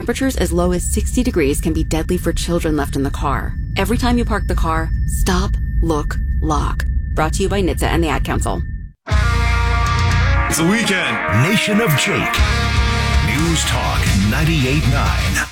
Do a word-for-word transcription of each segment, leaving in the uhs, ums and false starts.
Temperatures as low as sixty degrees can be deadly for children left in the car. Every time you park the car, stop, look, lock. Brought to you by N H T S A and the Ad Council. It's the weekend. Nation of Jake. News Talk ninety-eight point nine.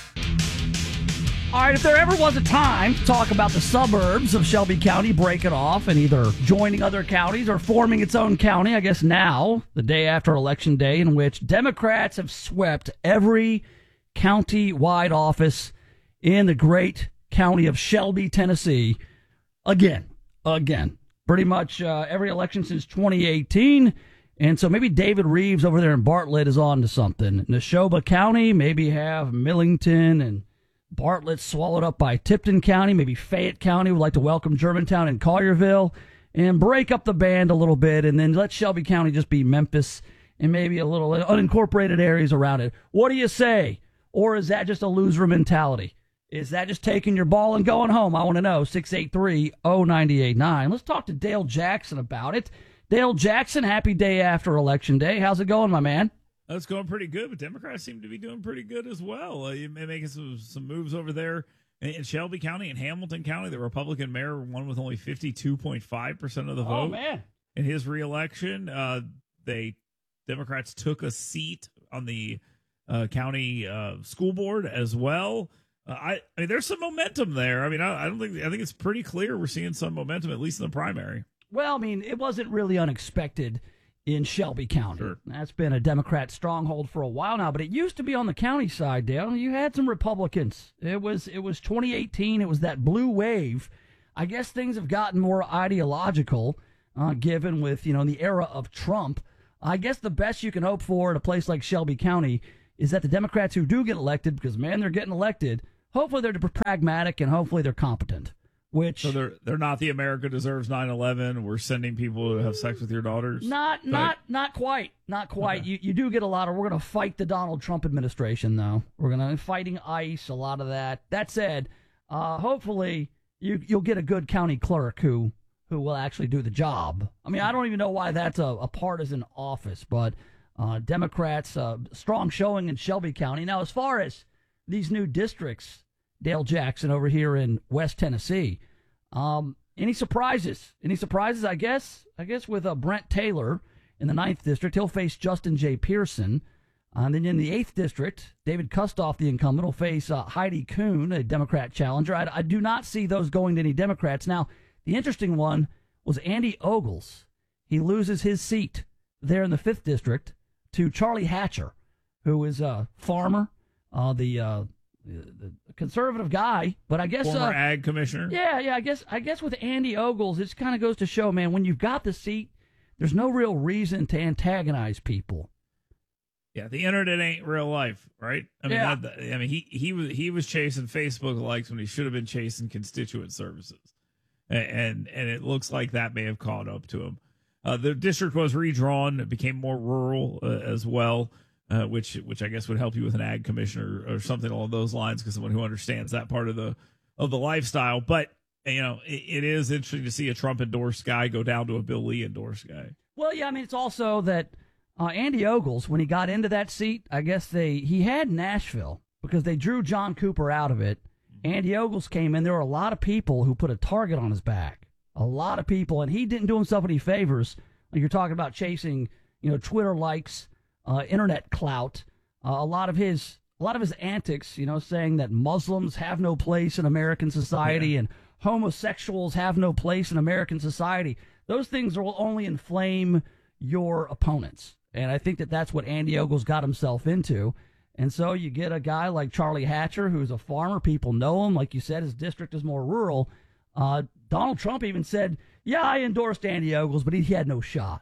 All right, if there ever was a time to talk about the suburbs of Shelby County breaking off and either joining other counties or forming its own county, I guess now, the day after Election Day, in which Democrats have swept every county-wide office in the great county of Shelby, Tennessee, again, again. Pretty much uh, every election since twenty eighteen. And so maybe David Reeves over there in Bartlett is on to something. Neshoba County, maybe have Millington and Bartlett swallowed up by Tipton County. Maybe Fayette County would like to welcome Germantown and Collierville and break up the band a little bit and then let Shelby County just be Memphis and maybe a little unincorporated areas around it. What do you say? Or is that just a loser mentality? Is that just taking your ball and going home? I want to know. six eight three, oh nine eight nine. Let's talk to Dale Jackson about it. Dale Jackson, happy day after Election Day. How's it going, my man? It's going pretty good, but Democrats seem to be doing pretty good as well. Uh, you may making some, some moves over there in Shelby County and Hamilton County. The Republican mayor won with only fifty-two point five percent of the vote. Oh, man. In his reelection. Uh, they Democrats took a seat on the uh, county uh, school board as well. Uh, I, I mean, there's some momentum there. I mean, I, I don't think I think it's pretty clear we're seeing some momentum, at least in the primary. Well, I mean, it wasn't really unexpected in Shelby County. Sure. That's been a Democrat stronghold for a while now, but it used to be on the county side, Dale. You had some Republicans. It was it was twenty eighteen. It was that blue wave. I guess things have gotten more ideological, uh, given with, you know, the era of Trump. I guess the best you can hope for at a place like Shelby County is that the Democrats who do get elected, because, man, they're getting elected, hopefully they're pragmatic and hopefully they're competent. Which, so they're they're not the America deserves nine eleven. We're sending people to have sex with your daughters. Not but, not not quite, not quite. Okay. You you do get a lot of. We're going to fight the Donald Trump administration, though. We're going to fighting ICE, a lot of that. That said, uh, hopefully you you'll get a good county clerk who who will actually do the job. I mean, I don't even know why that's a, a partisan office, but uh, Democrats uh, strong showing in Shelby County. Now, as far as these new districts, Dale Jackson over here in West Tennessee. Um, any surprises? Any surprises? I guess. I guess with uh, Brent Taylor in the ninth district, he'll face Justin J. Pearson. Uh, and then in the eighth district, David Kustoff, the incumbent, will face uh, Heidi Kuhn, a Democrat challenger. I, I do not see those going to any Democrats. Now, the interesting one was Andy Ogles. He loses his seat there in the fifth district to Charlie Hatcher, who is a farmer, uh, the. Uh, The conservative guy, but I guess former uh, ag commissioner. Yeah, yeah. I guess I guess with Andy Ogles, it kind of goes to show, man, when you've got the seat, there's no real reason to antagonize people. Yeah, the internet ain't real life, right? I mean, yeah. that, I mean, he he was he was chasing Facebook likes when he should have been chasing constituent services, and and, and it looks like that may have caught up to him. Uh, the district was redrawn; it became more rural uh, as well. Uh, which which I guess would help you with an ag commissioner or something along those lines, because someone who understands that part of the of the lifestyle. But you know, it, it is interesting to see a Trump endorsed guy go down to a Bill Lee endorsed guy. Well, yeah, I mean, it's also that uh, Andy Ogles, when he got into that seat, I guess they he had Nashville because they drew John Cooper out of it. Andy Ogles came in. There were a lot of people who put a target on his back. A lot of people, and he didn't do himself any favors. Like you're talking about chasing, you know, Twitter likes. Uh, internet clout, uh, a lot of his, a lot of his antics, you know, saying that Muslims have no place in American society yeah. and homosexuals have no place in American society. Those things will only inflame your opponents, and I think that that's what Andy Ogles got himself into. And so you get a guy like Charlie Hatcher, who's a farmer. People know him, like you said. His district is more rural. Uh, Donald Trump even said, "Yeah, I endorsed Andy Ogles, but he, he had no shot."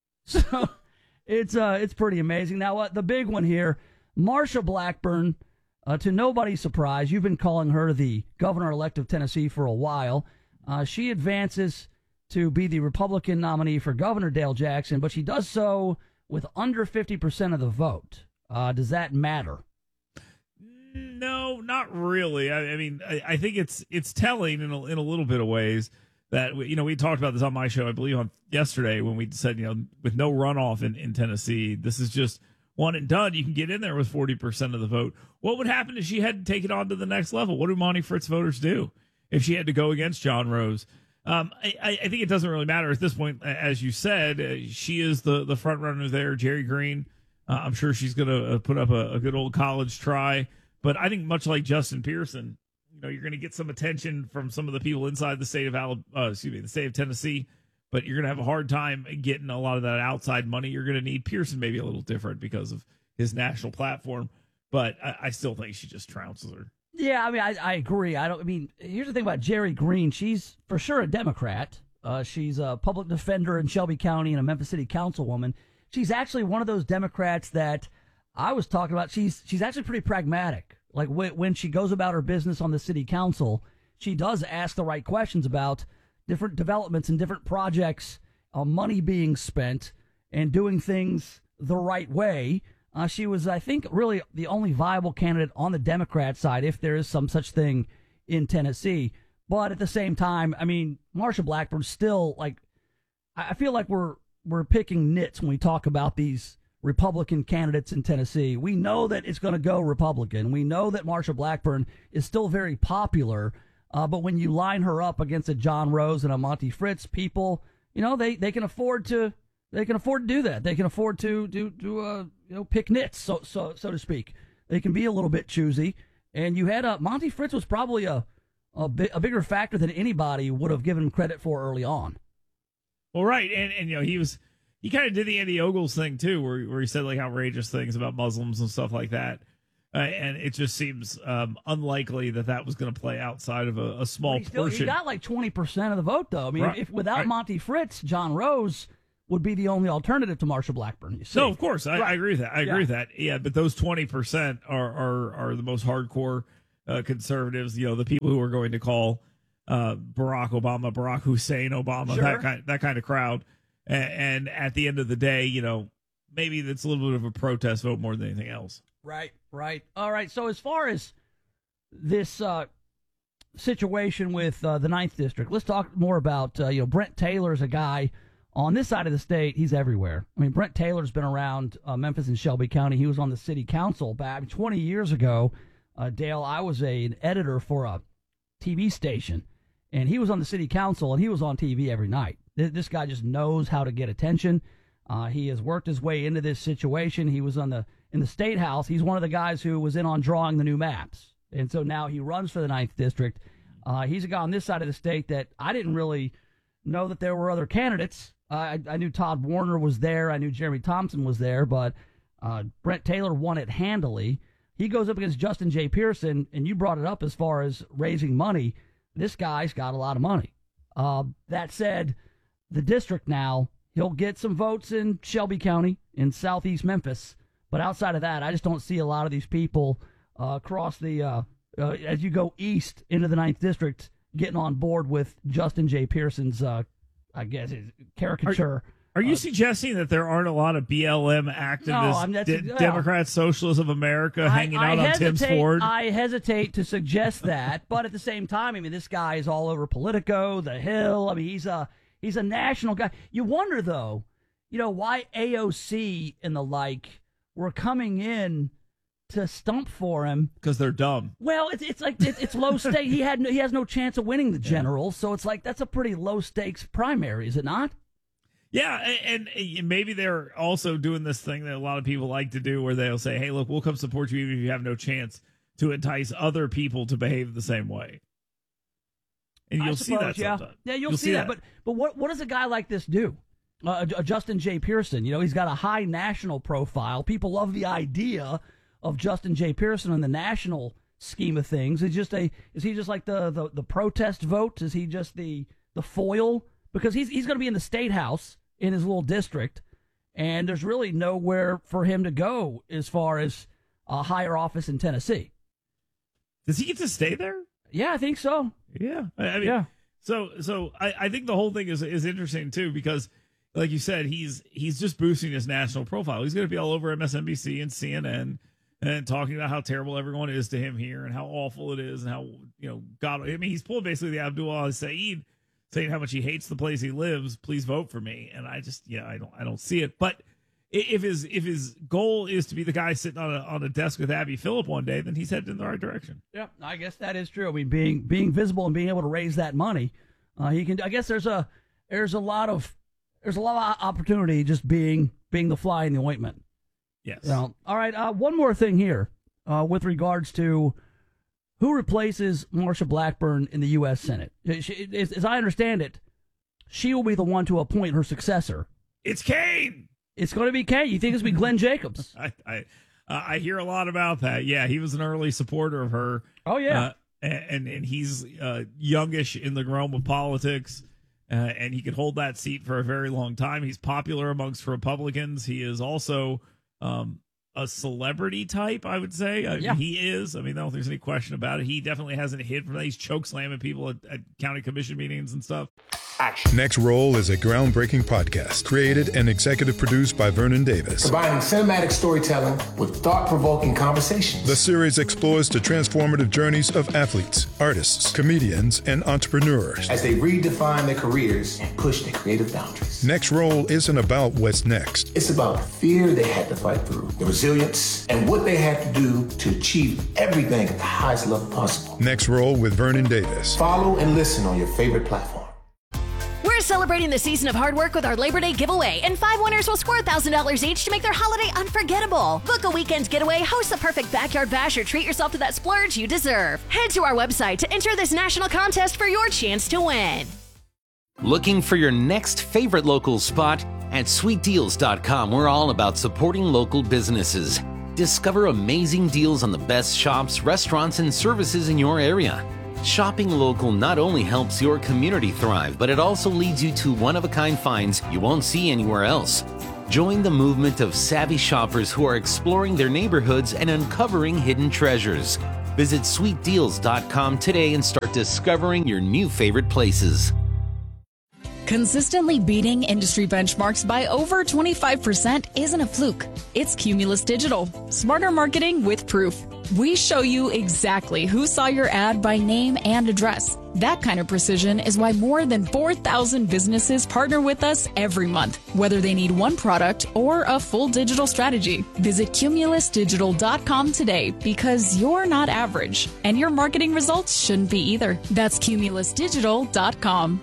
So. It's uh, it's pretty amazing. Now, uh, the big one here, Marsha Blackburn, uh, to nobody's surprise, you've been calling her the governor-elect of Tennessee for a while. Uh, she advances to be the Republican nominee for Governor Dale Jackson, but she does so with under fifty percent of the vote. Uh, does that matter? No, not really. I, I mean, I, I think it's it's telling in a, in a little bit of ways. That, you know, we talked about this on my show, I believe, on yesterday when we said, you know, with no runoff in, in Tennessee, this is just one and done. You can get in there with forty percent of the vote. What would happen if she had to take it on to the next level? What do Monty Fritz voters do if she had to go against John Rose? Um, I, I think it doesn't really matter at this point. As you said, uh, she is the, the front runner there. Jerry Green, uh, I'm sure she's going to uh, put up a, a good old college try. But I think much like Justin Pearson, you know, you're going to get some attention from some of the people inside the state of Alabama, uh, excuse me, the state of Tennessee. But you're going to have a hard time getting a lot of that outside money. You're going to need Pearson maybe a little different because of his national platform. But I, I still think she just trounces her. Yeah, I mean, I, I agree. I don't. I mean, here's the thing about Jerry Green. She's for sure a Democrat. Uh, she's a public defender in Shelby County and a Memphis City councilwoman. She's actually one of those Democrats that I was talking about. She's she's actually pretty pragmatic. Like when, when she goes about her business on the city council, she does ask the right questions about different developments and different projects, uh, money being spent, and doing things the right way. Uh, she was, I think, really the only viable candidate on the Democrat side, if there is some such thing in Tennessee. But at the same time, I mean, Marsha Blackburn still, like, I feel like we're we're picking nits when we talk about these Republican candidates in Tennessee. We know that it's going to go Republican. We know that Marsha Blackburn is still very popular. Uh, but when you line her up against a John Rose and a Monty Fritz, people, you know, they, they can afford to they can afford to do that. They can afford to do to uh, you know pick nits, so so so to speak. They can be a little bit choosy. And you had a Monty Fritz was probably a a, bi- a bigger factor than anybody would have given him credit for early on. Well, right, and and you know he was he kind of did the Andy Ogles thing too, where where he said like outrageous things about Muslims and stuff like that. Uh, and it just seems um, unlikely that that was going to play outside of a, a small he still, portion. He got like twenty percent of the vote, though. I mean, Right. if without Right. Monty Fritz, John Rose would be the only alternative to Marsha Blackburn. You see? No, of course, I, Right. I agree with that. I agree Yeah. with that. Yeah, but those twenty percent are are are the most hardcore uh, conservatives. You know, the people who are going to call uh, Barack Obama, Barack Hussein Obama, Sure. that kind that kind of crowd. And, and at the end of the day, you know, maybe that's a little bit of a protest vote more than anything else. Right, right. All right. So as far as this uh, situation with uh, the ninth District, let's talk more about, uh, you know, Brent Taylor's a guy on this side of the state. He's everywhere. I mean, Brent Taylor's been around uh, Memphis and Shelby County. He was on the city council back twenty years ago. Uh, Dale, I was a, an editor for a T V station, and he was on the city council, and he was on T V every night. This, this guy just knows how to get attention. Uh, he has worked his way into this situation. He was on the in the State House. He's one of the guys who was in on drawing the new maps. And so now he runs for the ninth District. Uh, he's a guy on this side of the state that I didn't really know that there were other candidates. Uh, I, I knew Todd Warner was there. I knew Jeremy Thompson was there. But uh, Brent Taylor won it handily. He goes up against Justin J. Pearson, and you brought it up as far as raising money. This guy's got a lot of money. Uh, that said, the district now, he'll get some votes in Shelby County, in southeast Memphis. But outside of that, I just don't see a lot of these people uh, across the, uh, uh, as you go east into the ninth District, getting on board with Justin J. Pearson's, uh, I guess, his caricature. Are you uh, suggesting that there aren't a lot of B L M activists, No, I'm- that's- de- yeah. Democrats, Socialists of America hanging I, out I on Tim's hesitate, Ford? I hesitate to suggest that, but at the same time, I mean, this guy is all over Politico, The Hill. I mean, he's a he's a national guy. You wonder, though, you know, why A O C and the like were coming in to stump for him. Because they're dumb. Well, it's it's like it's, it's low stakes. He had no, he has no chance of winning the general, so it's like that's a pretty low stakes primary, is it not? Yeah, and, and maybe they're also doing this thing that a lot of people like to do where they'll say, hey, look, we'll come support you even if you have no chance, to entice other people to behave the same way. And you'll I see suppose, that yeah. sometimes. Yeah, you'll, see, that. But but what what does a guy like this do? Uh, uh, Justin J. Pearson, you know, he's got a high national profile. People love the idea of Justin J. Pearson in the national scheme of things. Is just a is he just like the, the, the protest vote? Is he just the the foil? Because he's he's going to be in the State House in his little district, and there's really nowhere for him to go as far as a higher office in Tennessee. Does he get to stay there? Yeah, I think so. Yeah. I I mean, Yeah. so so I, I think the whole thing is is interesting, too, because, like you said, he's he's just boosting his national profile. He's going to be all over M S N B C and C N N and talking about how terrible everyone is to him here and how awful it is and how, you know, God, I mean, he's pulling basically the Abdul al-Said, saying how much he hates the place he lives. Please vote for me. And I just, yeah, I don't, I don't see it. But if his if his goal is to be the guy sitting on a on a desk with Abby Phillip one day, then he's headed in the right direction. Yeah, I guess that is true. I mean, being being visible and being able to raise that money, uh, he can. I guess there's a there's a lot of there's a lot of opportunity just being being the fly in the ointment. Yes. You know? All right. Uh, one more thing here uh, with regards to who replaces Marsha Blackburn in the U S Senate. She, as, as I understand it, she will be the one to appoint her successor. It's Kane. It's going to be Kane. You think it's going to be Glenn Jacobs? I I, uh, I hear a lot about that. Yeah, he was an early supporter of her. Oh, yeah. Uh, and, and he's uh, youngish in the realm of politics, uh, and he could hold that seat for a very long time. He's popular amongst Republicans. He is also um, a celebrity type, I would say. I yeah. mean, he is. I mean, I don't think there's any question about it. He definitely hasn't hid from that. He's choke slamming people at, at county commission meetings and stuff. Action. Next Roll is a groundbreaking podcast created and executive produced by Vernon Davis. Combining cinematic storytelling with thought-provoking conversations. The series explores the transformative journeys of athletes, artists, comedians, and entrepreneurs as they redefine their careers and push their creative boundaries. Next Roll isn't about what's next. It's about the fear they had to fight through, the resilience, and what they had to do to achieve everything at the highest level possible. Next Roll with Vernon Davis. Follow and listen on your favorite platform. We're celebrating the season of hard work with our Labor Day giveaway, and five winners will score one thousand dollars each to make their holiday unforgettable. Book a weekend getaway, host the perfect backyard bash, or treat yourself to that splurge you deserve. Head to our website to enter this national contest for your chance to win. Looking for your next favorite local spot? At sweet deals dot com, we're all about supporting local businesses. Discover amazing deals on the best shops, restaurants, and services in your area. Shopping local not only helps your community thrive, but it also leads you to one-of-a-kind finds you won't see anywhere else. Join the movement of savvy shoppers who are exploring their neighborhoods and uncovering hidden treasures. Visit sweet deals dot com today and start discovering your new favorite places. Consistently beating industry benchmarks by over twenty-five percent isn't a fluke. It's Cumulus Digital. Smarter marketing with proof. We show you exactly who saw your ad by name and address. That kind of precision is why more than four thousand businesses partner with us every month, whether they need one product or a full digital strategy. Visit cumulus digital dot com today, because you're not average, and your marketing results shouldn't be either. That's cumulus digital dot com.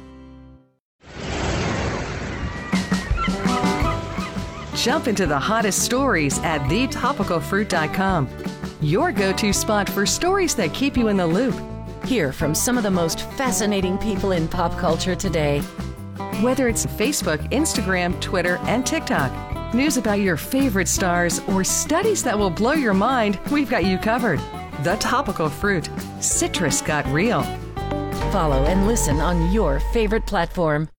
Jump into the hottest stories at the topical fruit dot com. Your go-to spot for stories that keep you in the loop. Hear from some of the most fascinating people in pop culture today. Whether it's Facebook, Instagram, Twitter, and TikTok, news about your favorite stars, or studies that will blow your mind, we've got you covered. The Topical Fruit. Citrus got real. Follow and listen on your favorite platform.